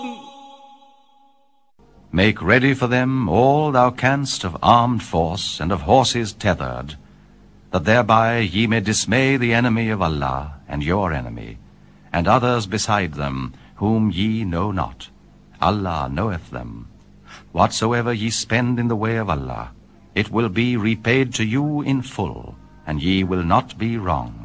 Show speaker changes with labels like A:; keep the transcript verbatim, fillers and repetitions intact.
A: Make ready for them all thou canst of armed force and of horses tethered, that thereby ye may dismay the enemy of Allah and your enemy, and others beside them, whom ye know not. Allah knoweth them. Whatsoever ye spend in the way of Allah, it will be repaid to you in full, and ye will not be wrong.